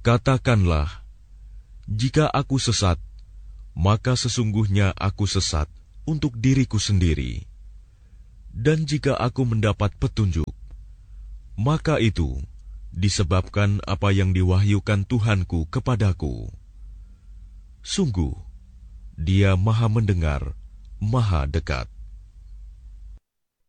Katakanlah, jika aku sesat, maka sesungguhnya aku sesat untuk diriku sendiri. Dan jika aku mendapat petunjuk, maka itu disebabkan apa yang diwahyukan Tuhanku kepadaku. Sungguh, Dia Maha Mendengar, Maha Dekat.